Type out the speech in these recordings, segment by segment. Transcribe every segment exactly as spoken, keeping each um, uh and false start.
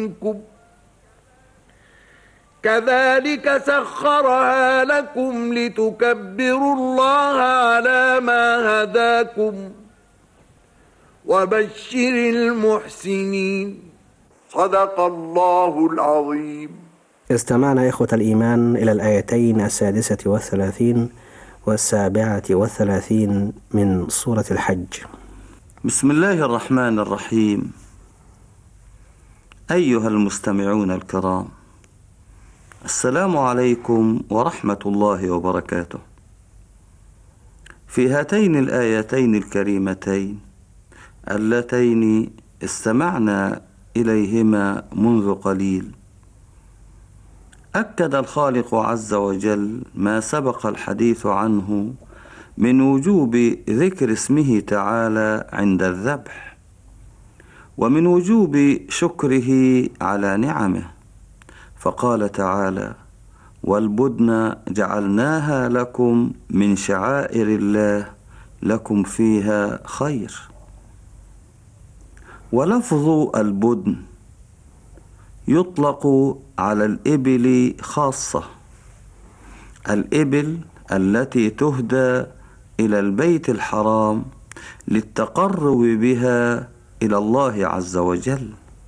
منكم كذلك سخرها لكم لتكبروا الله على ما هداكم وبشر المحسنين. صدق الله العظيم. استمعنا إخوة الإيمان إلى الآيتين السادسة والثلاثين والسابعة والثلاثين من سورة الحج. بسم الله الرحمن الرحيم. أيها المستمعون الكرام، السلام عليكم ورحمة الله وبركاته. في هاتين الآيتين الكريمتين اللتين استمعنا إليهما منذ قليل، أكد الخالق عز وجل ما سبق الحديث عنه من وجوب ذكر اسمه تعالى عند الذبح، ومن وجوب شكره على نعمه، فقال تعالى: والبدن جعلناها لكم من شعائر الله لكم فيها خير. ولفظ البدن يطلق على الإبل خاصة، الإبل التي تهدى إلى البيت الحرام للتقرب بها إلى الله عز وجل،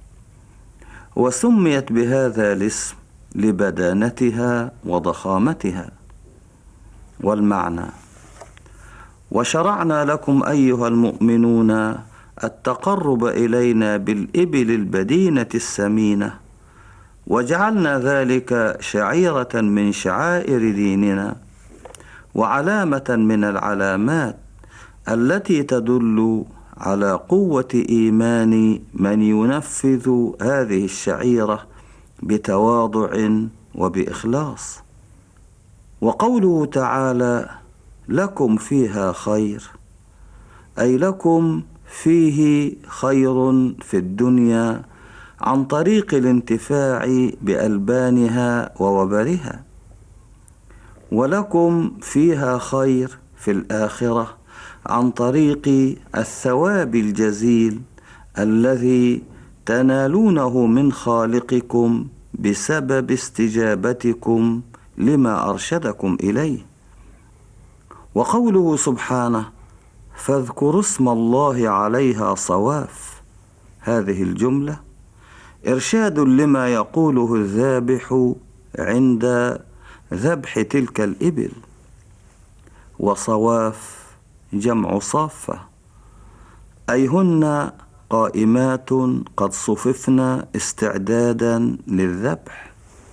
وسميت بهذا الاسم لبدانتها وضخامتها. والمعنى: وشرعنا لكم أيها المؤمنون التقرب إلينا بالإبل البدينة السمينة، وجعلنا ذلك شعيرة من شعائر ديننا، وعلامة من العلامات التي تدل على قوة إيمان من ينفذ هذه الشعيرة بتواضع وبإخلاص. وقوله تعالى: لكم فيها خير، أي لكم فيه خير في الدنيا عن طريق الانتفاع بألبانها ووبرها، ولكم فيها خير في الآخرة عن طريق الثواب الجزيل الذي تنالونه من خالقكم بسبب استجابتكم لما أرشدكم إليه. وقوله سبحانه: فاذكروا اسم الله عليها صواف، هذه الجملة إرشاد لما يقوله الذابح عند ذبح تلك الإبل. وصواف جمع صافة، أي هن قائمات قد صففن استعدادا للذبح.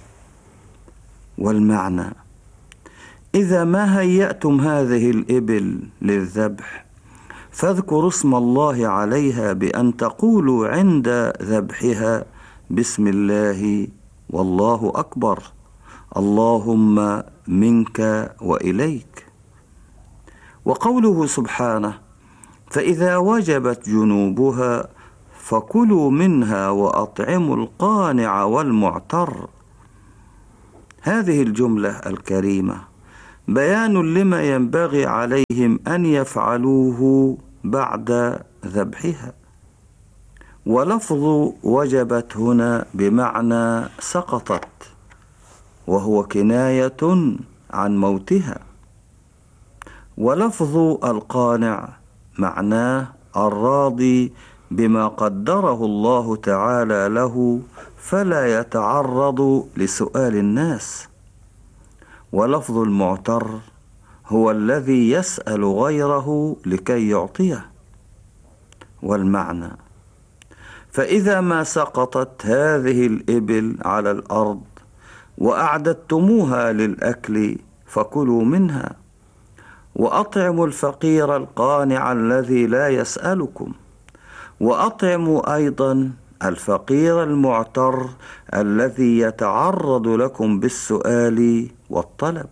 والمعنى: إذا ما هيأتم هذه الإبل للذبح فاذكروا اسم الله عليها بأن تقولوا عند ذبحها: بسم الله والله أكبر، اللهم منك وإليك. وقوله سبحانه: فإذا وجبت جنوبها فكلوا منها وأطعموا القانع والمعتر، هذه الجملة الكريمة بيان لما ينبغي عليهم أن يفعلوه بعد ذبحها. ولفظ وجبت هنا بمعنى سقطت، وهو كناية عن موتها. ولفظ القانع معناه الراضي بما قدره الله تعالى له فلا يتعرض لسؤال الناس. ولفظ المعتر هو الذي يسأل غيره لكي يعطيه. والمعنى: فإذا ما سقطت هذه الإبل على الأرض وأعددتموها للأكل فكلوا منها، وأطعموا الفقير القانع الذي لا يسألكم، وأطعموا أيضا الفقير المعتر الذي يتعرض لكم بالسؤال والطلب.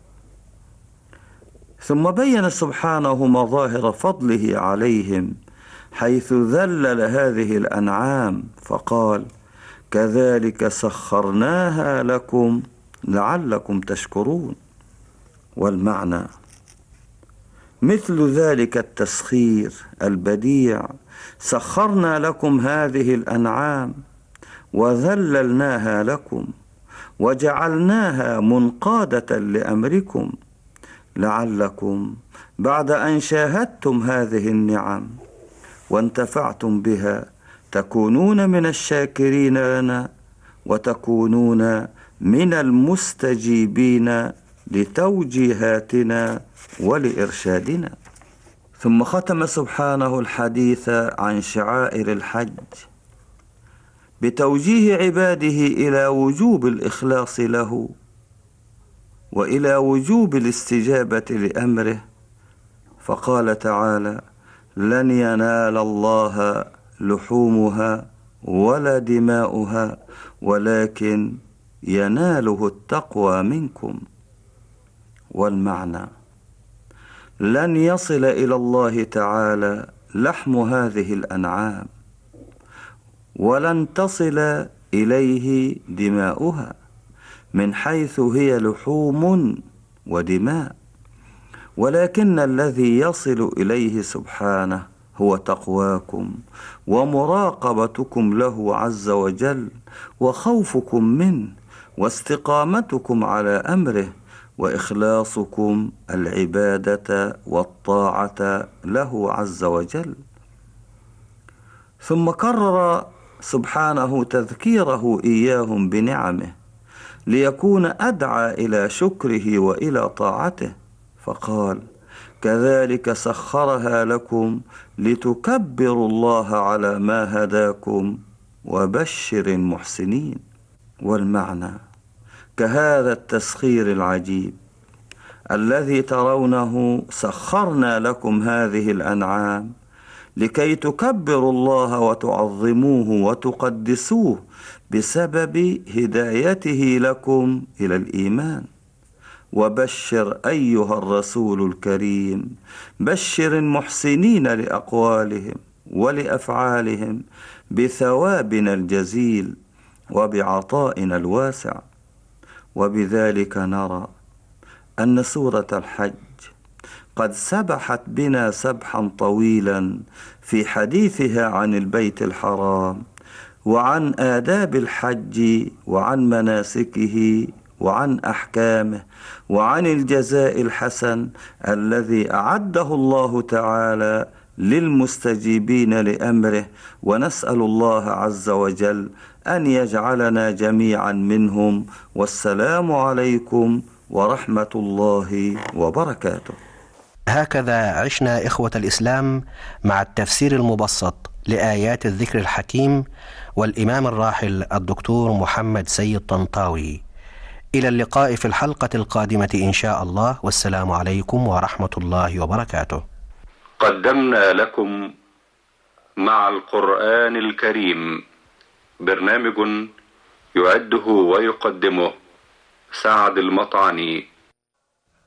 ثم بين سبحانه مظاهر فضله عليهم حيث ذلل هذه الأنعام فقال: كذلك سخرناها لكم لعلكم تشكرون. والمعنى: مثل ذلك التسخير البديع سخرنا لكم هذه الأنعام، وذللناها لكم وجعلناها منقادة لأمركم لعلكم بعد أن شاهدتم هذه النعم وانتفعتم بها تكونون من الشاكرين لنا وتكونون من المستجيبين لتوجيهاتنا ولإرشادنا. ثم ختم سبحانه الحديث عن شعائر الحج بتوجيه عباده إلى وجوب الإخلاص له وإلى وجوب الاستجابة لأمره، فقال تعالى: لن ينال الله لحومها ولا دماؤها ولكن يناله التقوى منكم. والمعنى: لن يصل إلى الله تعالى لحم هذه الأنعام ولن تصل إليه دماؤها من حيث هي لحوم ودماء، ولكن الذي يصل إليه سبحانه هو تقواكم ومراقبتكم له عز وجل وخوفكم منه واستقامتكم على أمره وإخلاصكم العبادة والطاعة له عز وجل. ثم كرر سبحانه تذكيره إياهم بنعمه ليكون أدعى إلى شكره وإلى طاعته، فقال: كذلك سخرها لكم لتكبروا الله على ما هداكم وبشر المحسنين. والمعنى: كهذا التسخير العجيب الذي ترونه سخرنا لكم هذه الأنعام لكي تكبروا الله وتعظموه وتقدسوه بسبب هدايته لكم إلى الإيمان. وبشر أيها الرسول الكريم، بشر المحسنين لأقوالهم ولأفعالهم بثوابنا الجزيل وبعطائنا الواسع. وبذلك نرى أن سورة الحج قد سبحت بنا سبحا طويلا في حديثها عن البيت الحرام وعن آداب الحج وعن مناسكه وعن أحكامه وعن الجزاء الحسن الذي أعده الله تعالى للمستجيبين لأمره، ونسأل الله عز وجل أن يجعلنا جميعا منهم. والسلام عليكم ورحمة الله وبركاته. هكذا عشنا إخوة الإسلام مع التفسير المبسط لآيات الذكر الحكيم والإمام الراحل الدكتور محمد سيد طنطاوي. إلى اللقاء في الحلقة القادمة إن شاء الله، والسلام عليكم ورحمة الله وبركاته. قدمنا لكم مع القرآن الكريم برنامج يعده ويقدمه سعد المطعني.